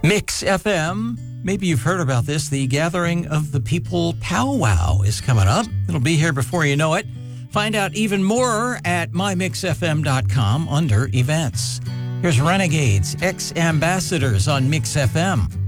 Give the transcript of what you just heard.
Mix FM. Maybe you've heard about this. The Gathering of the People Powwow is coming up. It'll be here before you know it. Find out even more at mymixfm.com under events. Here's Renegades, ex-ambassadors on Mix FM.